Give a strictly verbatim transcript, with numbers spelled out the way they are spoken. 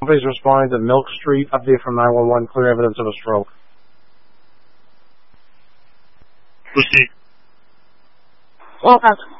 Please respond to Milk Street. Update from nine one one. Clear evidence of a stroke. Proceed. Well,